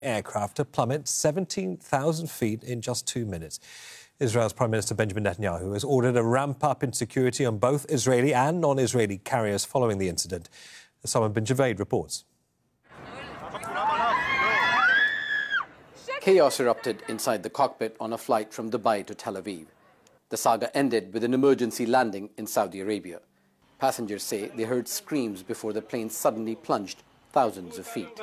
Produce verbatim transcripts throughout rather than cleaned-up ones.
aircraft to plummet seventeen thousand feet in just two minutes. Israel's Prime Minister Benjamin Netanyahu has ordered a ramp-up in security on both Israeli and non-Israeli carriers following the incident. Salman bin Javed reports. Chaos erupted inside the cockpit on a flight from Dubai to Tel Aviv. The saga ended with an emergency landing in Saudi Arabia. Passengers say they heard screams before the plane suddenly plunged thousands of feet.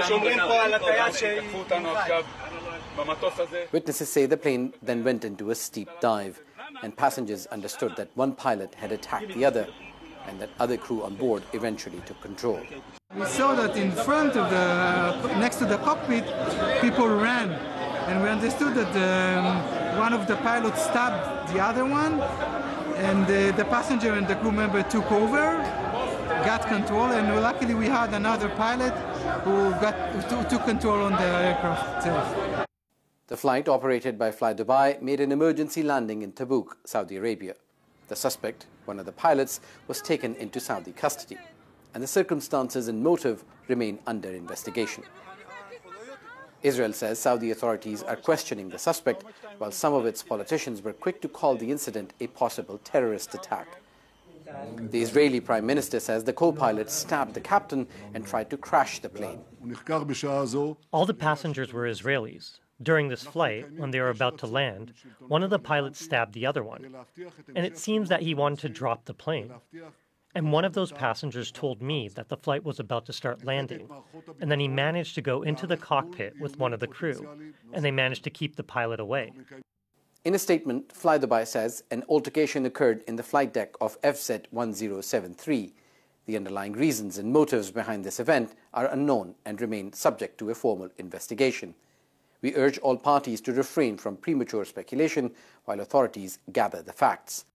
Witnesses say the plane then went into a steep dive, and passengers understood that one pilot had attacked the other, and that other crew on board eventually took control. We saw that in front of the, next to the cockpit, people ran, and we understood that um, one of the pilots stabbed the other one, and uh, the passenger and the crew member took over, got control, and luckily we had another pilot who got who took control on the aircraft itself. The flight, operated by Fly Dubai, made an emergency landing in Tabuk, Saudi Arabia. The suspect, one of the pilots, was taken into Saudi custody, and the circumstances and motive remain under investigation. Israel says Saudi authorities are questioning the suspect, while some of its politicians were quick to call the incident a possible terrorist attack. The Israeli Prime Minister says the co-pilot stabbed the captain and tried to crash the plane. All the passengers were Israelis. During this flight, when they were about to land, one of the pilots stabbed the other one. And it seems that he wanted to drop the plane. And one of those passengers told me that the flight was about to start landing. And then he managed to go into the cockpit with one of the crew. And they managed to keep the pilot away. In a statement, Fly Dubai says an altercation occurred in the flight deck of F Z one zero seven three. The underlying reasons and motives behind this event are unknown and remain subject to a formal investigation. We urge all parties to refrain from premature speculation while authorities gather the facts.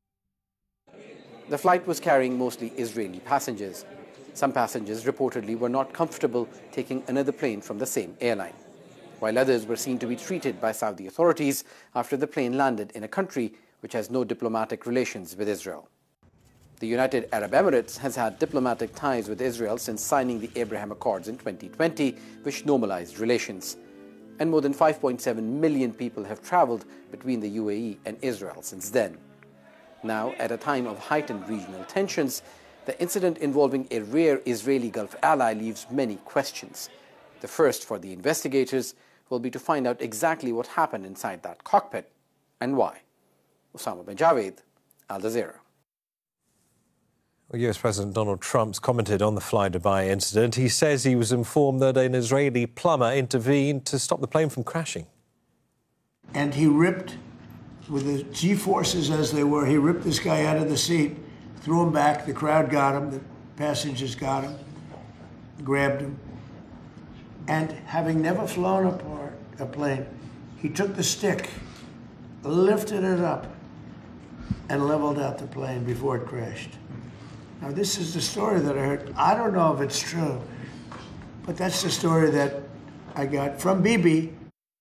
The flight was carrying mostly Israeli passengers. Some passengers reportedly were not comfortable taking another plane from the same airline, while others were seen to be treated by Saudi authorities after the plane landed in a country which has no diplomatic relations with Israel. The United Arab Emirates has had diplomatic ties with Israel since signing the Abraham Accords in twenty twenty, which normalized relations. And more than five point seven million people have traveled between the U A E and Israel since then. Now, at a time of heightened regional tensions, the incident involving a rare Israeli Gulf ally leaves many questions. The first for the investigators will be to find out exactly what happened inside that cockpit and why. Osama bin Javed, Al Jazeera. Well, U S President Donald Trump's commented on the Fly Dubai incident. He says he was informed that an Israeli plumber intervened to stop the plane from crashing. And he ripped, with the G-forces as they were, he ripped this guy out of the seat, threw him back, the crowd got him, the passengers got him, grabbed him. And having never flown a, part, a plane, he took the stick, lifted it up, and leveled out the plane before it crashed. Now, this is the story that I heard. I don't know if it's true, but that's the story that I got from Bibi.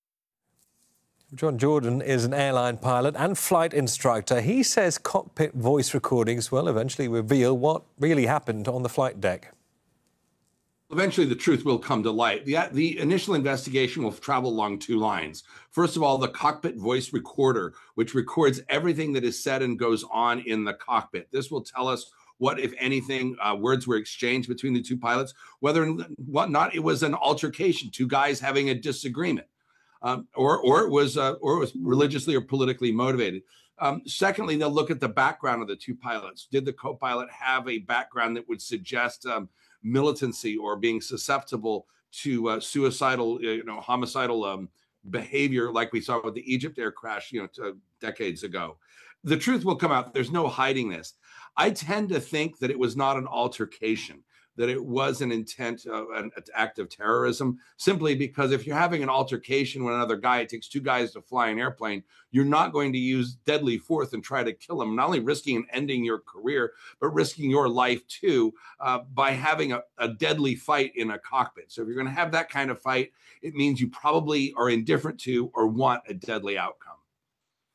John Jordan is an airline pilot and flight instructor. He says cockpit voice recordings will eventually reveal what really happened on the flight deck. Eventually, the truth will come to light. The, the initial investigation will travel along two lines. First of all, the cockpit voice recorder, which records everything that is said and goes on in the cockpit. This will tell us what, if anything, uh, words were exchanged between the two pilots, whether or what not it was an altercation, two guys having a disagreement, um, or or it was uh, or it was religiously or politically motivated. Um, secondly, they'll look at the background of the two pilots. Did the co-pilot have a background that would suggest um, militancy or being susceptible to uh, suicidal, you know, homicidal um, behavior, like we saw with the Egypt air crash, you know, t- decades ago? The truth will come out. There's no hiding this. I tend to think that it was not an altercation, that it was an intent, uh, an act of terrorism, simply because if you're having an altercation with another guy, it takes two guys to fly an airplane, you're not going to use deadly force and try to kill him, not only risking and ending your career, but risking your life too, uh, by having a, a deadly fight in a cockpit. So if you're going to have that kind of fight, it means you probably are indifferent to or want a deadly outcome.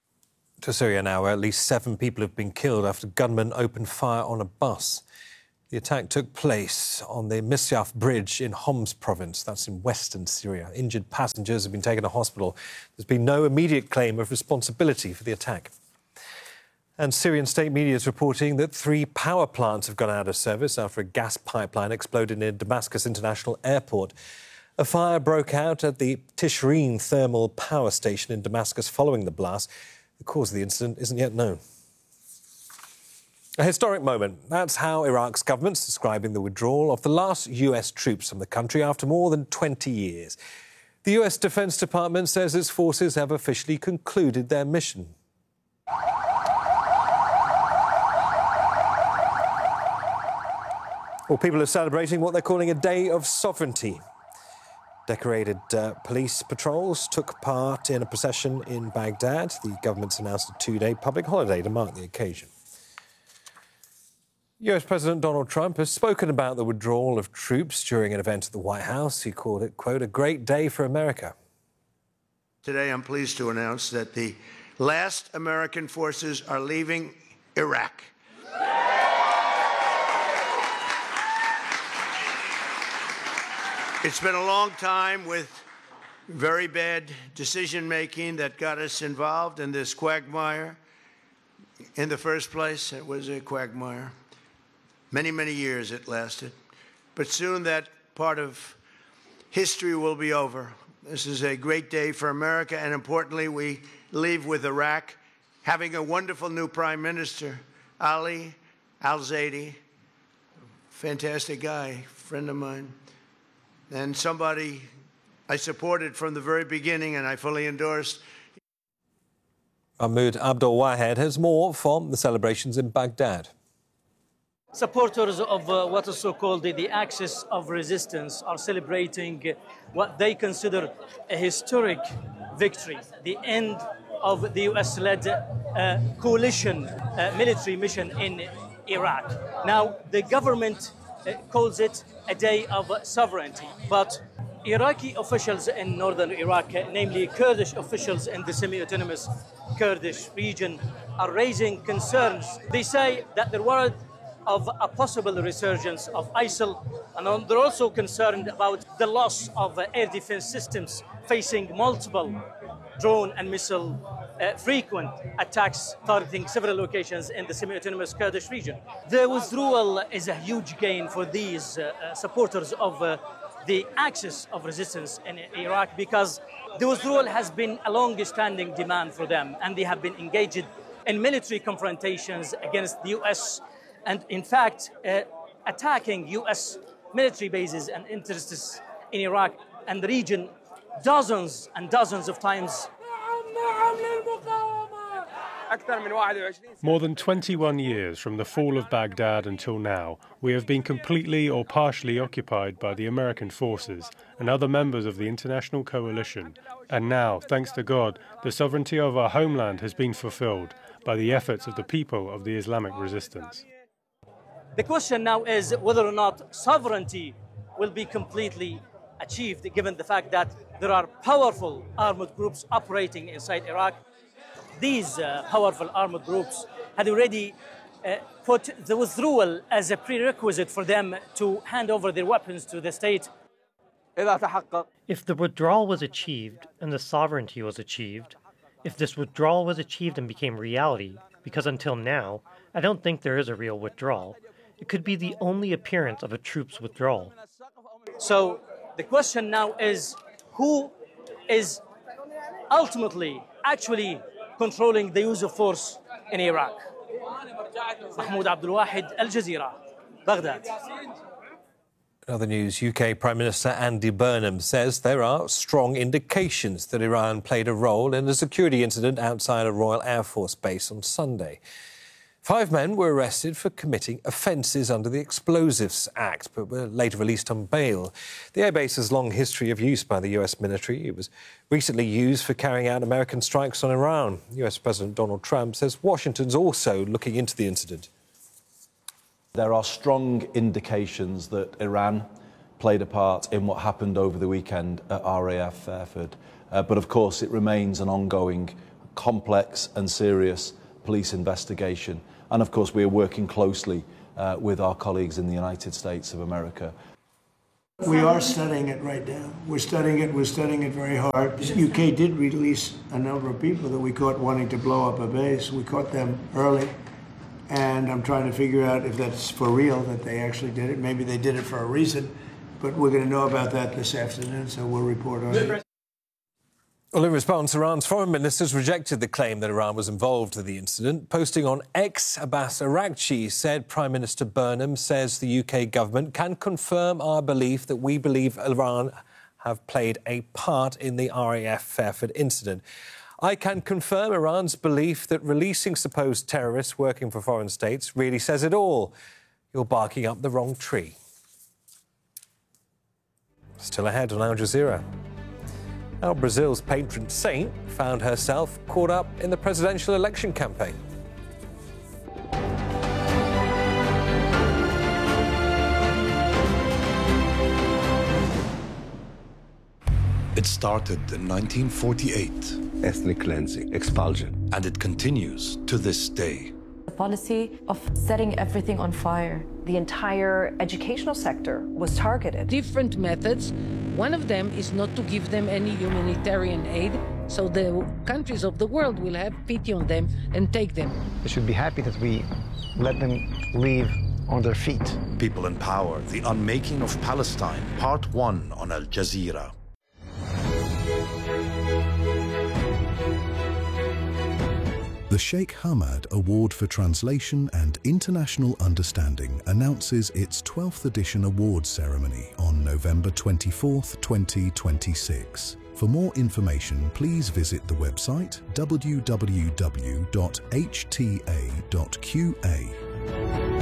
To Syria now, where at least seven people have been killed after gunmen opened fire on a bus. The attack took place on the Misyaf Bridge in Homs province. That's in western Syria. Injured passengers have been taken to hospital. There's been no immediate claim of responsibility for the attack. And Syrian state media is reporting that three power plants have gone out of service after a gas pipeline exploded near Damascus International Airport. A fire broke out at the Tishreen thermal power station in Damascus following the blast. The cause of the incident isn't yet known. A historic moment. That's how Iraq's government's describing the withdrawal of the last U S troops from the country after more than twenty years. The U S Defense Department says its forces have officially concluded their mission. Well, people are celebrating what they're calling a day of sovereignty. Decorated uh, police patrols took part in a procession in Baghdad. The government's announced a two-day public holiday to mark the occasion. U S President Donald Trump has spoken about the withdrawal of troops during an event at the White House. He called it, quote, a great day for America. Today, I'm pleased to announce that the last American forces are leaving Iraq. It's been a long time with very bad decision-making that got us involved in this quagmire. In the first place, it was a quagmire. Many, many years it lasted. But soon that part of history will be over. This is a great day for America, and importantly, we leave with Iraq having a wonderful new prime minister, Ali Al-Zaidi, fantastic guy, friend of mine, and somebody I supported from the very beginning and I fully endorsed. Mahmoud Abdul Wahed has more from the celebrations in Baghdad. Supporters of uh, what is so-called the, the axis of resistance are celebrating uh, what they consider a historic victory, the end of the U S-led uh, coalition uh, military mission in Iraq. Now, the government uh, calls it a day of sovereignty, but Iraqi officials in northern Iraq, uh, namely Kurdish officials in the semi-autonomous Kurdish region, are raising concerns. They say that there were of a possible resurgence of ISIL, and they're also concerned about the loss of uh, air defense systems facing multiple drone and missile uh, frequent attacks targeting several locations in the semi-autonomous Kurdish region. The withdrawal is a huge gain for these uh, uh, supporters of uh, the axis of resistance in Iraq, because the withdrawal has been a long-standing demand for them, and they have been engaged in military confrontations against the U S and, in fact, uh, attacking U S military bases and interests in Iraq and the region dozens and dozens of times. More than twenty-one years from the fall of Baghdad until now, we have been completely or partially occupied by the American forces and other members of the international coalition. And now, thanks to God, the sovereignty of our homeland has been fulfilled by the efforts of the people of the Islamic resistance. The question now is whether or not sovereignty will be completely achieved, given the fact that there are powerful armed groups operating inside Iraq. These uh, powerful armed groups had already uh, put the withdrawal as a prerequisite for them to hand over their weapons to the state. If the withdrawal was achieved and the sovereignty was achieved, if this withdrawal was achieved and became reality, because until now, I don't think there is a real withdrawal, it could be the only appearance of a troops withdrawal. So the question now is, who is ultimately actually controlling the use of force in Iraq? Mahmoud Abdul Wahed, Al Jazeera, Baghdad. In other news, U K Prime Minister Andy Burnham says there are strong indications that Iran played a role in a security incident outside a Royal Air Force base on Sunday. Five men were arrested for committing offences under the Explosives Act, but were later released on bail. The airbase has a long history of use by the U S military. It was recently used for carrying out American strikes on Iran. U S President Donald Trump says Washington's also looking into the incident. There are strong indications that Iran played a part in what happened over the weekend at R A F Fairford. Uh, but of course, it remains an ongoing, complex and serious police investigation. And of course, we are working closely uh, with our colleagues in the United States of America. We are studying it right now. We're studying it, we're studying it very hard. The U K did release a number of people that we caught wanting to blow up a base. We caught them early, and I'm trying to figure out if that's for real, that they actually did it. Maybe they did it for a reason, but we're going to know about that this afternoon, so we'll report on it. Well, in response, Iran's foreign ministers rejected the claim that Iran was involved in the incident. Posting on X, Abbas Araghchi said Prime Minister Burnham says the U K government can confirm our belief that we believe Iran have played a part in the R A F Fairford incident. I can confirm Iran's belief that releasing supposed terrorists working for foreign states really says it all. You're barking up the wrong tree. Still ahead on Al Jazeera. Now, Brazil's patron saint found herself caught up in the presidential election campaign. It started in nineteen forty-eight. Ethnic cleansing, expulsion. And it continues to this day. The policy of setting everything on fire. The entire educational sector was targeted. Different methods. One of them is not to give them any humanitarian aid, so the countries of the world will have pity on them and take them. They should be happy that we let them live on their feet. People in Power, The Unmaking of Palestine, Part one on Al Jazeera. The Sheikh Hamad Award for Translation and International Understanding announces its twelfth edition awards ceremony on November twenty-fourth, twenty twenty-six. For more information, please visit the website w w w dot h t a dot q a.